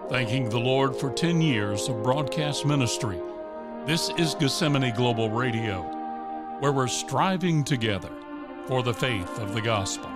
Thanking the Lord for 10 years of broadcast ministry. This is Gethsemane Global Radio, where we're striving together for the faith of the gospel.